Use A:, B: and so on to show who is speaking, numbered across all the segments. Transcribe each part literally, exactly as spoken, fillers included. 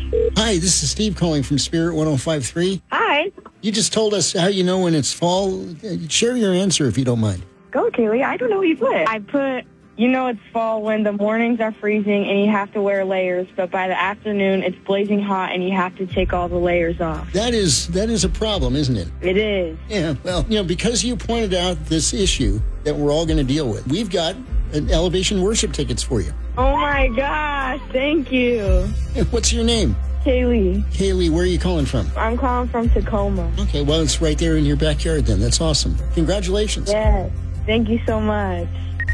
A: Hi, this is Steve calling from Spirit one oh five point three.
B: Hi.
A: You just told us how you know when it's fall. Share your answer if you don't mind.
B: Go, Kaylee. I don't know what you put. I put, you know it's fall when the mornings are freezing and you have to wear layers, but by the afternoon it's blazing hot and you have to take all the layers off.
A: That is that is a problem, isn't it?
B: It is.
A: Yeah, well, you know, because you pointed out this issue that we're all going to deal with, we've got an Elevation Worship tickets for you.
B: Oh, my gosh. Thank you.
A: What's your name?
B: Kaylee.
A: Kaylee, where are you calling from?
B: I'm calling from Tacoma.
A: Okay, well, it's right there in your backyard then. That's awesome. Congratulations.
B: Yes. Thank you so much.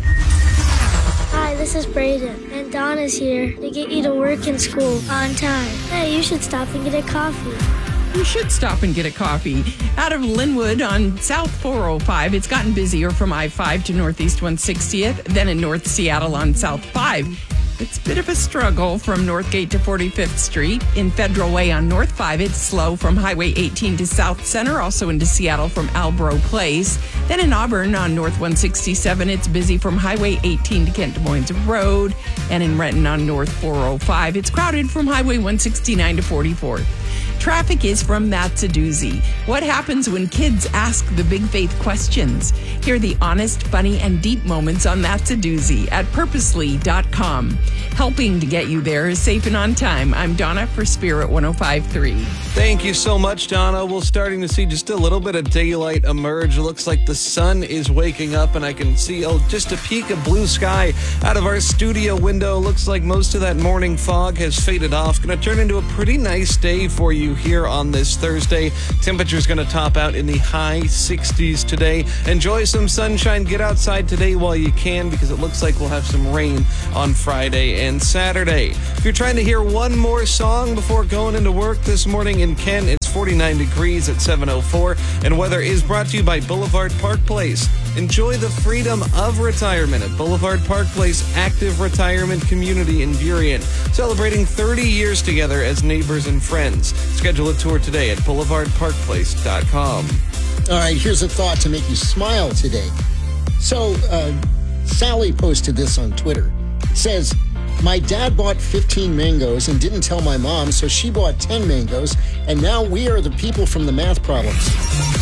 C: Hi, this is Brayden, and Donna's here to get you to work and school on time. Hey, you should stop and get a coffee.
D: You should stop and get a coffee. Out of Linwood on South four oh five, it's gotten busier from I five to Northeast one sixtieth, then in North Seattle on South five. It's a bit of a struggle from Northgate to forty-fifth Street. In Federal Way on North five, it's slow from Highway eighteen to South Center, also into Seattle from Albro Place. Then in Auburn on North one sixty-seven, it's busy from Highway eighteen to Kent Des Moines Road. And in Renton on North four oh five, it's crowded from Highway one sixty-nine to forty-fourth. Traffic is from That's a Doozy. What happens when kids ask the big faith questions? Hear the honest, funny, and deep moments on That's a Doozy at purposely dot com. Helping to get you there safe and on time. I'm Donna for Spirit one oh five point three.
E: Thank you so much, Donna. We're starting to see just a little bit of daylight emerge. It looks like the sun is waking up, and I can see oh, just a peek of blue sky out of our studio window. Looks like most of that morning fog has faded off. Going to turn into a pretty nice day for you here on this Thursday. Temperature's going to top out in the high sixties today. Enjoy some sunshine. Get outside today while you can, because it looks like we'll have some rain on Friday and Saturday. If you're trying to hear one more song before going into work this morning in Kent, it's forty-nine degrees at seven oh four, and weather is brought to you by Boulevard Park Place. Enjoy the freedom of retirement at Boulevard Park Place Active Retirement Community in Burien, celebrating thirty years together as neighbors and friends. Schedule a tour today at boulevard park place dot com.
A: All right, here's a thought to make you smile today. So, uh, Sally posted this on Twitter. It says, my dad bought fifteen mangoes and didn't tell my mom, so she bought ten mangoes, and now we are the people from the math problems.